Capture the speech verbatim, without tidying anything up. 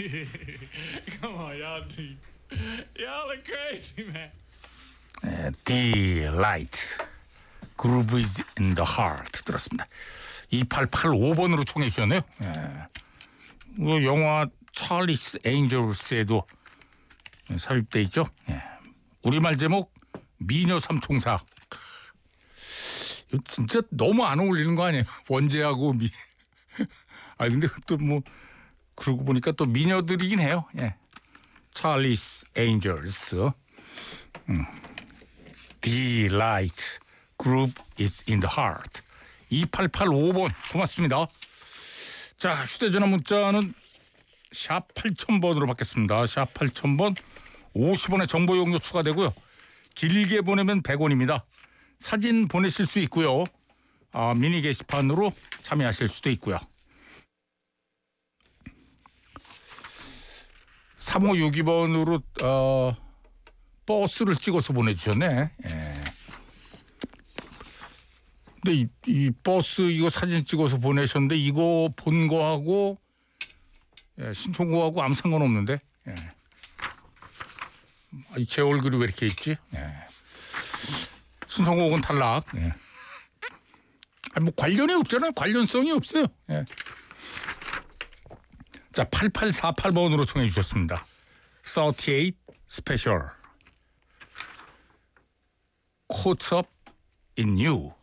Come on, y'all do. Y'all are crazy, man. 네, Delight. Groove is in the heart 들었습니다. 이팔팔오 번으로 청해 주셨네요. 예. 영화 찰리스 엔젤스에도 삽입돼 있죠. 예. 우리말 제목 미녀 삼총사. 이거 진짜 너무 안 어울리는 거 아니에요? 원제하고 미. 아 근데 또 뭐 그러고 보니까 또 미녀들이긴 해요. 예. 찰리스 엔젤스. 음. Delight. Groove is in the heart. 이팔팔오 번 고맙습니다. 자, 휴대전화 문자는 샵 팔천 번으로 받겠습니다. 샵 팔천 번 오십 원의 정보 용료 추가되고요. 길게 보내면 백 원입니다. 사진 보내실 수 있고요. 아, 미니 게시판으로 참여하실 수도 있고요. 삼오육이 번으로 어, 버스를 찍어서 보내주셨네. 예. 근데 이, 이 버스 이거 사진 찍어서 보내셨는데 이거 본 거하고 예, 신청곡하고 아무 상관없는데. 예. 제 얼굴이 왜 이렇게 있지? 예. 신청곡은 탈락. 예. 아니, 뭐 관련이 없잖아요. 관련성이 없어요. 예. 자, 팔팔사팔 번으로 청해 주셨습니다. 삼십팔 스페셜. Caught up in you.